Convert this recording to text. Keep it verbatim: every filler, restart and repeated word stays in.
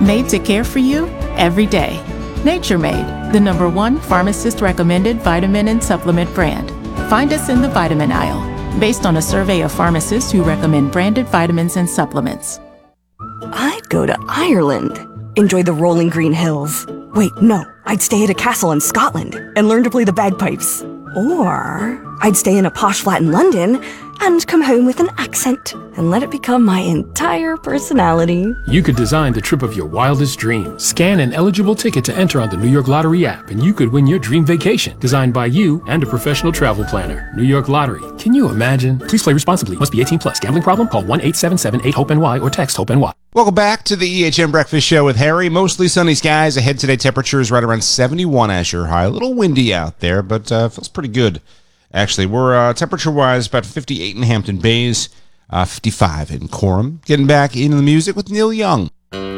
made to care for you every day. Nature Made, the number one pharmacist-recommended vitamin and supplement brand. Find us in the vitamin aisle, based on a survey of pharmacists who recommend branded vitamins and supplements. I'd go to Ireland. Enjoy the rolling green hills. Wait, no. I'd stay at a castle in Scotland and learn to play the bagpipes. Or I'd stay in a posh flat in London and come home with an accent and let it become my entire personality. You could design the trip of your wildest dreams. Scan an eligible ticket to enter on the New York Lottery app, and you could win your dream vacation, designed by you and a professional travel planner. New York Lottery. Can you imagine? Please play responsibly. Must be eighteen plus. Gambling problem? Call one eight seven seven eight hope N Y or text HOPE-N Y. Welcome back to the E H M Breakfast Show with Harry. Mostly sunny skies ahead today. Temperatures right around seventy-one as your high. A little windy out there, but uh, feels pretty good. Actually, we're uh, temperature-wise about fifty-eight in Hampton Bays, uh, fifty-five in Coram. Getting back into the music with Neil Young.